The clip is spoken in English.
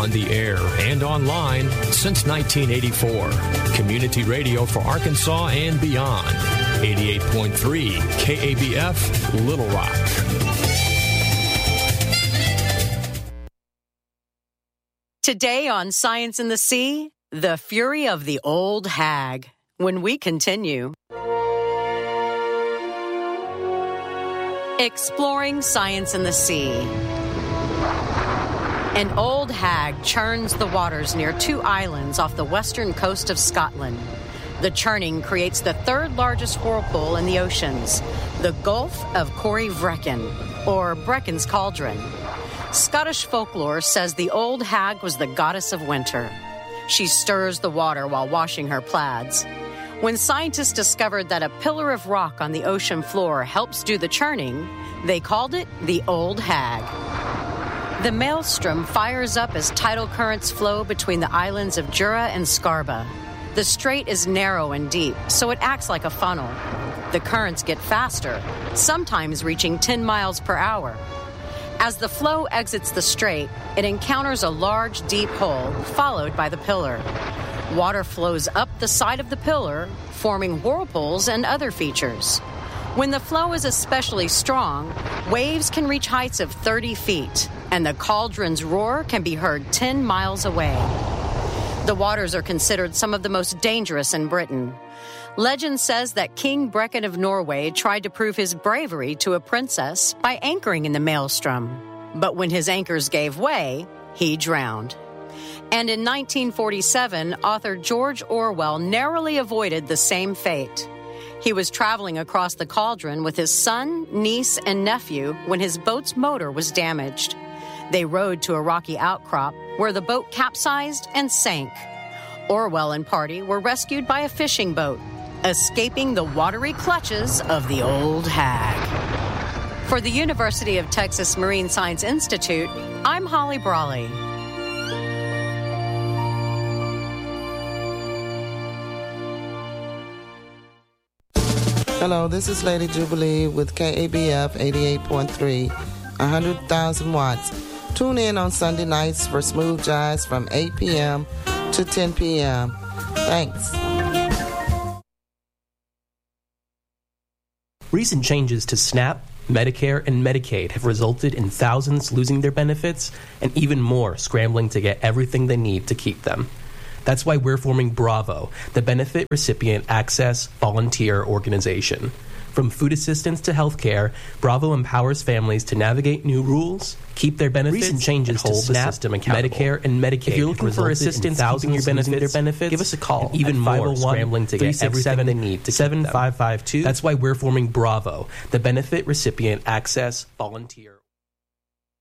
on the air and online since 1984. Community radio for Arkansas and beyond. 88.3 KABF, Little Rock. Today on Science in the Sea, the fury of the old hag. When we continue. Exploring science in the sea. An old hag churns the waters near two islands off the western coast of Scotland. The churning creates the third largest whirlpool in the oceans, the Gulf of Corryvreckan, or Brecken's Cauldron. Scottish folklore says the old hag was the goddess of winter. She stirs the water while washing her plaids. When scientists discovered that a pillar of rock on the ocean floor helps do the churning, they called it the Old Hag. The maelstrom fires up as tidal currents flow between the islands of Jura and Scarba. The strait is narrow and deep, so it acts like a funnel. The currents get faster, sometimes reaching 10 miles per hour. As the flow exits the strait, it encounters a large, deep hole, followed by the pillar. Water flows up the side of the pillar, forming whirlpools and other features. When the flow is especially strong, waves can reach heights of 30 feet, and the cauldron's roar can be heard 10 miles away. The waters are considered some of the most dangerous in Britain. Legend says that King Brecken of Norway tried to prove his bravery to a princess by anchoring in the maelstrom. But when his anchors gave way, he drowned. And in 1947, author George Orwell narrowly avoided the same fate. He was traveling across the cauldron with his son, niece, and nephew when his boat's motor was damaged. They rowed to a rocky outcrop where the boat capsized and sank. Orwell and party were rescued by a fishing boat, escaping the watery clutches of the old hag. For the University of Texas Marine Science Institute, I'm Holly Brawley. Hello, this is Lady Jubilee with KABF 88.3, 100,000 watts. Tune in on Sunday nights for smooth jazz from 8 p.m. to 10 p.m. Thanks. Recent changes to SNAP, Medicare, and Medicaid have resulted in thousands losing their benefits and even more scrambling to get everything they need to keep them. That's why we're forming Bravo, the Benefit Recipient Access Volunteer Organization. From food assistance to healthcare, Bravo empowers families to navigate new rules, keep their benefits, recent changes to SNAP, Medicare, and Medicaid. If you're looking for assistance keeping your benefits, give us a call. Even more scrambling to get everything they need to 7552. That's why we're forming Bravo, the Benefit Recipient Access Volunteer.